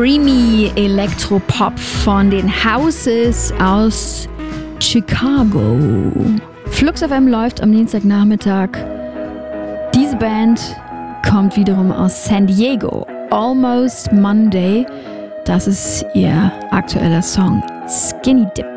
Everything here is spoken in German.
Dreamy Elektropop von den Houses aus Chicago. Flux FM läuft am Dienstagnachmittag. Diese Band kommt wiederum aus San Diego. Almost Monday. Das ist ihr aktueller Song Skinny Dip.